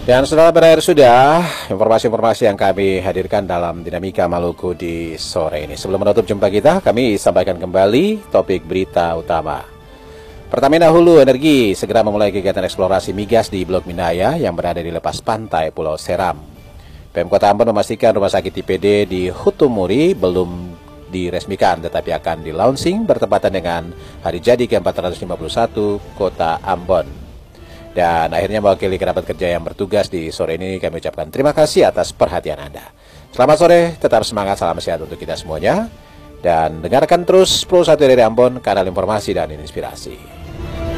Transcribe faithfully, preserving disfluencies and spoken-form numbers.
Dan setelah berakhir sudah informasi-informasi yang kami hadirkan dalam Dinamika Maluku di sore ini. Sebelum menutup jumpa kita, kami sampaikan kembali topik berita utama. Pertamina Hulu Energi segera memulai kegiatan eksplorasi migas di Blok Minaya yang berada di lepas pantai Pulau Seram. Pemkota Ambon memastikan rumah sakit I P D di Hutumuri belum diresmikan, tetapi akan di-launching bertepatan dengan hari jadi ke empat ratus lima puluh satu Kota Ambon. Dan akhirnya mewakili kerabat kerja yang bertugas di sore ini, kami ucapkan terima kasih atas perhatian Anda. Selamat sore, tetap semangat, salam sehat untuk kita semuanya. Dan dengarkan terus Pro satu dari Ambon, kanal informasi dan inspirasi.